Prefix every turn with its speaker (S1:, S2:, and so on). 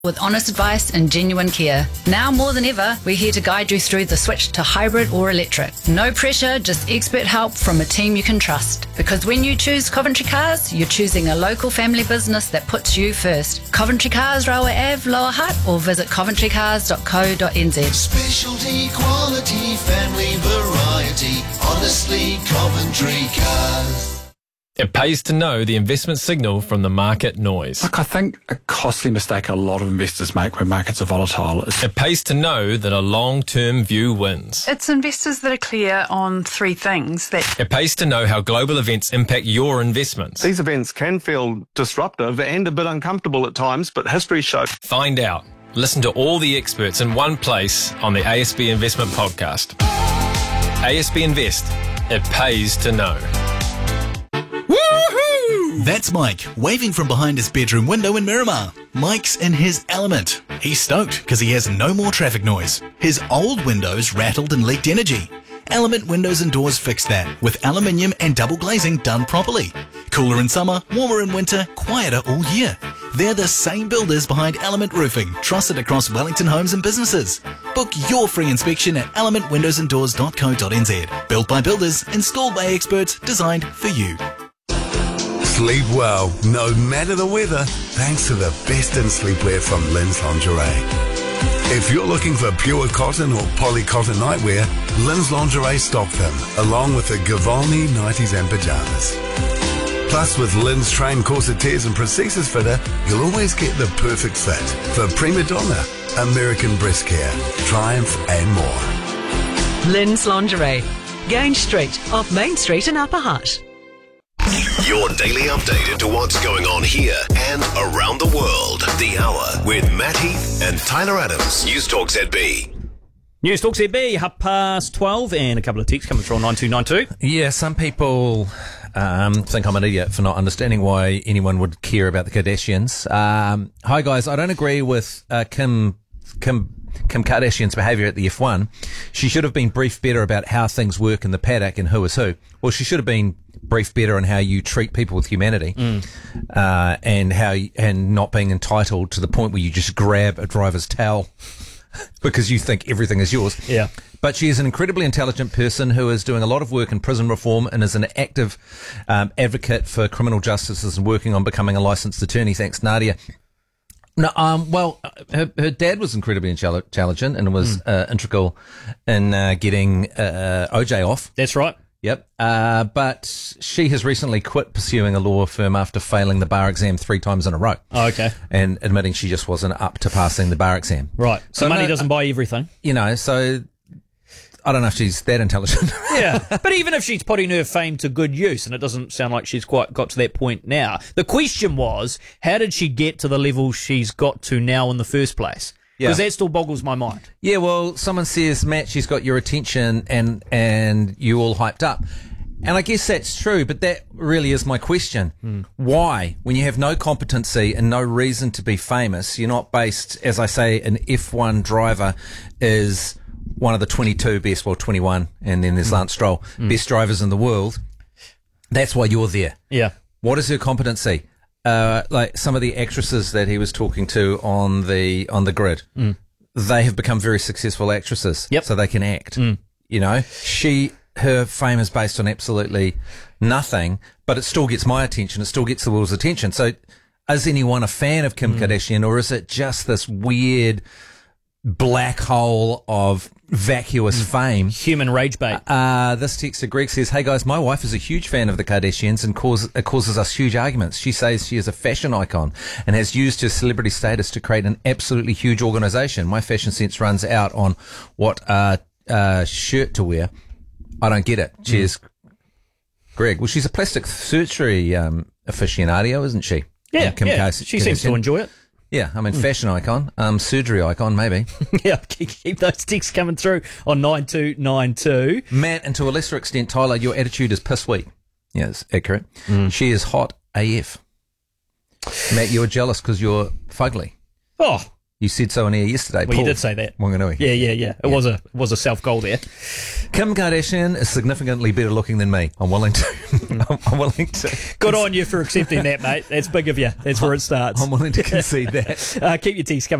S1: with honest advice and genuine care. Now more than ever, we're here to guide you through the switch to hybrid or electric. No pressure, just expert help from a team you can trust. Because when you choose Coventry Cars, you're choosing a local family business that puts you first. Coventry Cars, Rawa Ave, Lower Hutt, or visit coventrycars.co.nz.
S2: Specialty, quality, family variety. Honestly, Coventry Cars.
S3: It pays to know the investment signal from the market noise.
S4: Look, I think a costly mistake a lot of investors make when markets are volatile is
S3: It pays to know that a long-term view wins.
S5: It's investors that are clear on three things.
S3: It pays to know how global events impact your investments.
S6: These events can feel disruptive and a bit uncomfortable at times, but history shows.
S3: Find out. Listen to all the experts in one place on the ASB Investment Podcast. ASB Invest. It pays to know.
S7: That's Mike, waving from behind his bedroom window in Miramar. Mike's in his element. He's stoked because he has no more traffic noise. His old windows rattled and leaked energy. Element Windows and Doors fixed that, with aluminium and double glazing done properly. Cooler in summer, warmer in winter, quieter all year. They're the same builders behind Element Roofing, trusted across Wellington homes and businesses. Book your free inspection at elementwindowsanddoors.co.nz. Built by builders, installed by experts, designed for you.
S8: Sleep well, no matter the weather, thanks to the best in sleepwear from Lynn's Lingerie. If you're looking for pure cotton or poly-cotton nightwear, Lynn's Lingerie stock them, along with the Gavolny nighties and pyjamas. Plus, with Lynn's trained corsetiers and prosthesis fitter, you'll always get the perfect fit for Prima Donna, American Breast Care, Triumph and more.
S9: Lynn's Lingerie, Grange Street, off Main Street in Upper Hutt.
S10: Your daily update into what's going on here and around the world. The Hour with Matt Heath and Tyler Adams. News Talk ZB.
S11: News Talk ZB, 12:30, and a couple of texts coming through on 9292.
S12: Yeah, some people think I'm an idiot for not understanding why anyone would care about the Kardashians. Hi guys, I don't agree with Kim Kardashian's behaviour at the F1. She should have been briefed better about how things work in the paddock and who is who. Well, she should have been briefed better on how you treat people with humanity, and not being entitled to the point where you just grab a driver's towel because you think everything is yours.
S11: Yeah.
S12: But she is an incredibly intelligent person who is doing a lot of work in prison reform and is an active advocate for criminal justice and working on becoming a licensed attorney. Thanks, Nadia. No, her dad was incredibly intelligent and was integral in getting OJ off.
S11: That's right.
S12: Yep. But she has recently quit pursuing a law firm after failing the bar exam 3 times in a row.
S11: Oh, okay.
S12: And admitting she just wasn't up to passing the bar exam.
S11: Right. So money doesn't buy everything.
S12: You know, so I don't know if she's that intelligent.
S11: Yeah. But even if she's putting her fame to good use, and it doesn't sound like she's quite got to that point now, the question was, how did she get to the level she's got to now in the first place? Because that still boggles my mind.
S12: Yeah, well, someone says, Matt, she's got your attention and you all hyped up. And I guess that's true, but that really is my question. Why? When you have no competency and no reason to be famous, you're not based, as I say, an F1 driver is one of the 22 best, well, 21, and then there's Lance Stroll, best drivers in the world. That's why you're there.
S11: Yeah.
S12: What is her competency? Like some of the actresses that he was talking to on the grid, they have become very successful actresses.
S11: Yep.
S12: So they can act. You know, her fame is based on absolutely nothing, but it still gets my attention. It still gets the world's attention. So is anyone a fan of Kim Kardashian, or is it just this weird black hole of vacuous fame?
S11: Human rage bait.
S12: This texter Greg says, hey guys, my wife is a huge fan of the Kardashians and it causes us huge arguments. She says she is a fashion icon and has used her celebrity status to create an absolutely huge organisation. My fashion sense runs out on what shirt to wear. I don't get it. Cheers, Greg. Well, she's a plastic surgery aficionado, isn't she?
S11: Yeah, she seems to enjoy it.
S12: Yeah, I mean, fashion icon, surgery icon, maybe.
S11: Yeah, keep those texts coming through on 9292.
S12: Matt, and to a lesser extent, Tyler, your attitude is piss weak. Yeah, it's accurate. She is hot AF. Matt, you're jealous because you're fugly.
S11: Oh.
S12: You said so on air yesterday.
S11: Well,
S12: Paul.
S11: you did say that.
S12: Wanganui.
S11: Yeah. It was a self-goal there.
S12: Kim Kardashian is significantly better looking than me. I'm willing to I'm willing to.
S11: Good on you for accepting that, mate. That's big of you. That's where it starts.
S12: I'm willing to concede that.
S11: Keep your text coming.